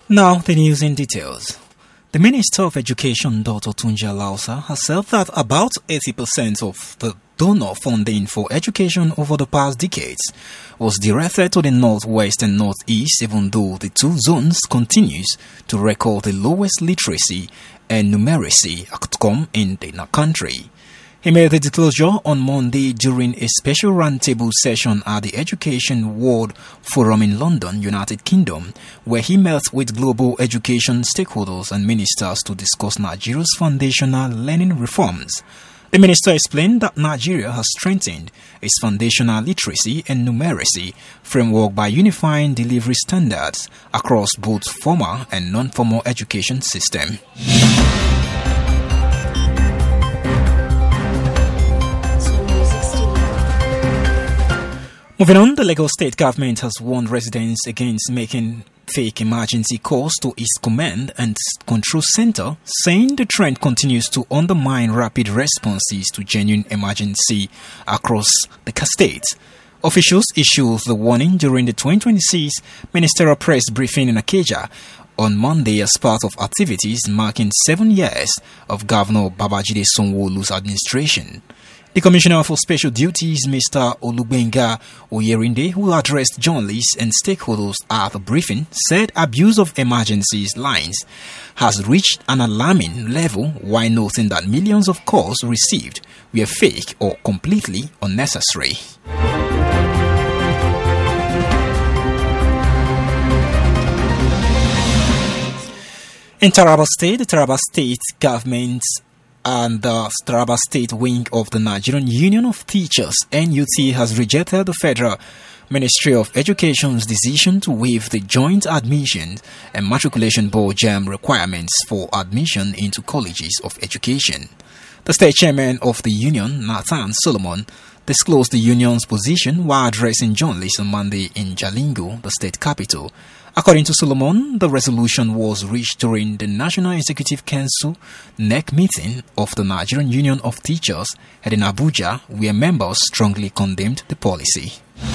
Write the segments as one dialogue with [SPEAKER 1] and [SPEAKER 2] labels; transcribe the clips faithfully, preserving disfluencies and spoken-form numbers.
[SPEAKER 1] Now, the news in details. The Minister of Education, Doctor Tunja Lausa, has said that about eighty percent of the donor funding for education over the past decades was directed to the northwest and northeast, even though the two zones continues to record the lowest literacy and numeracy outcome in the country. He made the disclosure on Monday during a special roundtable session at the Education World Forum in London, United Kingdom, where he met with global education stakeholders and ministers to discuss Nigeria's foundational learning reforms. The minister explained that Nigeria has strengthened its foundational literacy and numeracy framework by unifying delivery standards across both formal and non-formal education system. Moving on, the Lagos State government has warned residents against making fake emergency calls to its command and control center, saying the trend continues to undermine rapid responses to genuine emergency across the state. Officials issued the warning during the twenty twenty-six ministerial press briefing in Ikeja on Monday as part of activities marking seven years of Governor Babajide Sanwo-Olu's administration. The Commissioner for Special Duties, Mister Olugbenga Oyerinde, who addressed journalists and stakeholders at the briefing, said abuse of emergencies lines has reached an alarming level, while noting that millions of calls received were fake or completely unnecessary. In Taraba State, the Taraba State government and the Taraba State wing of the Nigerian Union of Teachers (N U T) has rejected the Federal Ministry of Education's decision to waive the Joint Admission and Matriculation Board JAMB requirements for admission into colleges of education. The state chairman of the union, Nathan Solomon, disclosed the union's position while addressing journalists on Monday in Jalingo, the state capital. According to Solomon, the resolution was reached during the National Executive Council N E C meeting of the Nigerian Union of Teachers held in Abuja, where members strongly condemned the policy.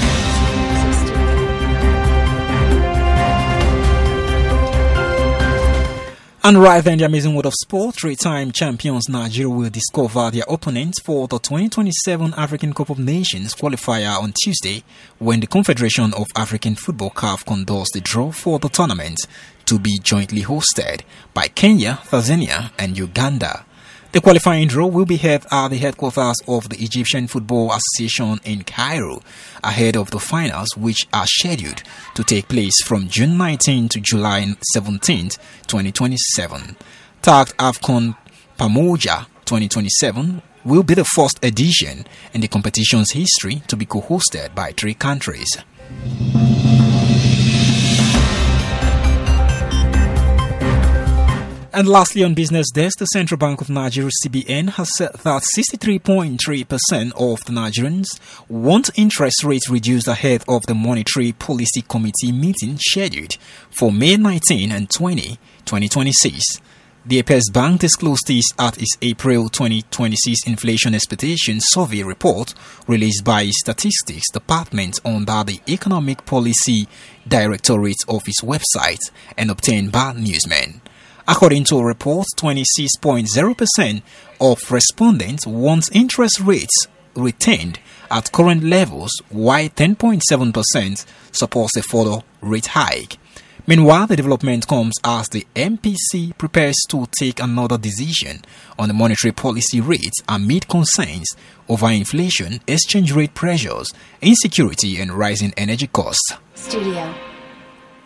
[SPEAKER 1] And right then, the amazing world of sport, three-time champions Nigeria will discover their opponents for the twenty twenty-seven African Cup of Nations qualifier on Tuesday, when the Confederation of African Football C A F conducts the draw for the tournament, to be jointly hosted by Kenya, Tanzania, and Uganda. The qualifying draw will be held at the headquarters of the Egyptian Football Association in Cairo, ahead of the finals, which are scheduled to take place from June nineteenth to July seventeenth, twenty twenty-seven. Tagged AFCON Pamoja twenty twenty-seven will be the first edition in the competition's history to be co-hosted by three countries. And lastly, on Business Desk, the Central Bank of Nigeria, C B N, has said that sixty-three point three percent of the Nigerians want interest rates reduced ahead of the Monetary Policy Committee meeting scheduled for May nineteenth and twentieth, twenty twenty-six. The Apex Bank disclosed this at its April twenty twenty-six Inflation Expectation Survey report released by its Statistics Department under the Economic Policy Directorate of its website and obtained by Newsman. According to a report, twenty-six point zero percent of respondents want interest rates retained at current levels, while ten point seven percent supports a further rate hike. Meanwhile, the development comes as the M P C prepares to take another decision on the monetary policy rates amid concerns over inflation, exchange rate pressures, insecurity, and rising energy costs.
[SPEAKER 2] Studio.